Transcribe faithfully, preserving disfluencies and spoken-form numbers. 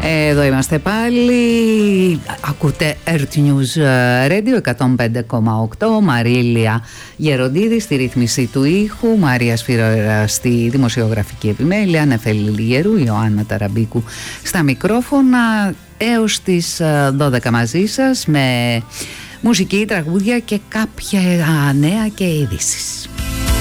Εδώ είμαστε πάλι. Ακούτε Earth News Radio εκατόν πέντε κόμμα οκτώ. Μαρίλια Γεροντίδη στη ρύθμιση του ήχου, Μαρία Σφυρόερα στη δημοσιογραφική επιμέλεια, Νεφέλη Λιγερού, Ιωάννα Ταραμπίκου στα μικρόφωνα. Έως τις δώδεκα μαζί σας με μουσική, τραγούδια και κάποια νέα και ειδήσεις.